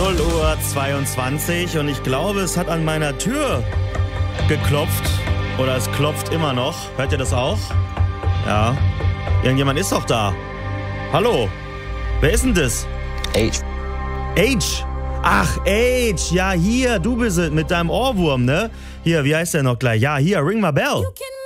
0:22 und ich glaube, es hat an meiner Tür geklopft. Oder es klopft immer noch. Hört ihr das auch? Ja. Irgendjemand ist doch da. Hallo? Wer ist denn das? H. H. Ach, H. Ja, hier, du bist es mit deinem Ohrwurm, ne? Hier, wie heißt der noch gleich? Ja, hier, ring my bell.